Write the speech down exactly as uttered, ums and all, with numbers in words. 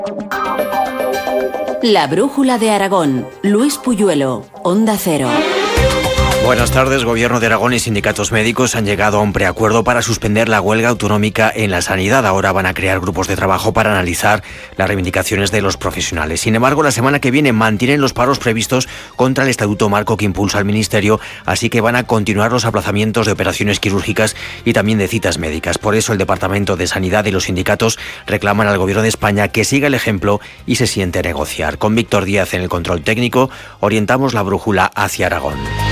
La brújula de Aragón. Luis Puyuelo, Onda Cero. Buenas tardes. Gobierno de Aragón y sindicatos médicos han llegado a un preacuerdo para suspender la huelga autonómica en la sanidad. Ahora van a crear grupos de trabajo para analizar las reivindicaciones de los profesionales. Sin embargo, la semana que viene mantienen los paros previstos contra el estatuto marco que impulsa el Ministerio, así que van a continuar los aplazamientos de operaciones quirúrgicas y también de citas médicas. Por eso el Departamento de Sanidad y los sindicatos reclaman al Gobierno de España que siga el ejemplo y se siente a negociar. Con Víctor Díaz en el control técnico, orientamos la brújula hacia Aragón.